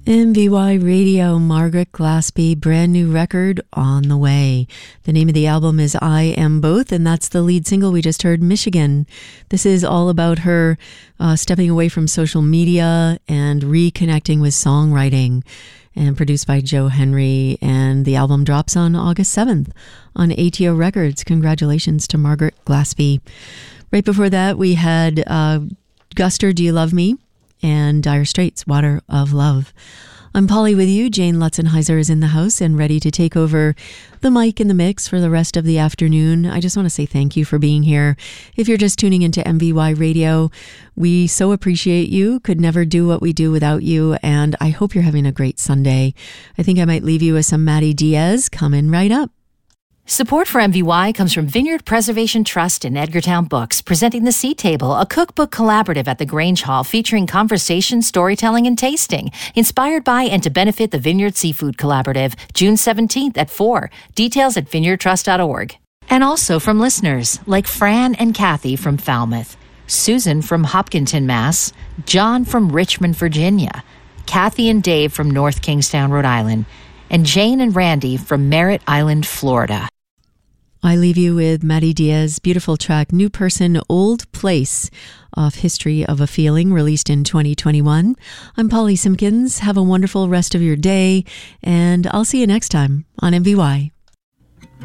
MVY Radio, Margaret Glaspie, brand new record on the way. The name of the album is I Am Both, and that's the lead single we just heard, Michigan. This is all about her stepping away from social media and reconnecting with songwriting, and produced by Joe Henry. And the album drops on August 7th on ATO Records. Congratulations to Margaret Glaspie. Right before that, we had Guster, Do You Love Me? And Dire Straits, Water of Love. I'm Polly with you. Jane Lutzenheiser is in the house and ready to take over the mic in the mix for the rest of the afternoon. I just want to say thank you for being here. If you're just tuning into MVY Radio, we so appreciate you. Could never do what we do without you, and I hope you're having a great Sunday. I think I might leave you with some Maddie Diaz coming right up. Support for MVY comes from Vineyard Preservation Trust and Edgartown Books, presenting The Sea Table, a cookbook collaborative at the Grange Hall featuring conversation, storytelling, and tasting. Inspired by and to benefit the Vineyard Seafood Collaborative, June 17th at 4. Details at vineyardtrust.org. And also from listeners like Fran and Kathy from Falmouth, Susan from Hopkinton, Mass., John from Richmond, Virginia, Kathy and Dave from North Kingstown, Rhode Island, and Jane and Randy from Merritt Island, Florida. I leave you with Maddie Diaz, beautiful track, New Person, Old Place, off History of a Feeling, released in 2021. I'm Polly Simpkins. Have a wonderful rest of your day, and I'll see you next time on MVY.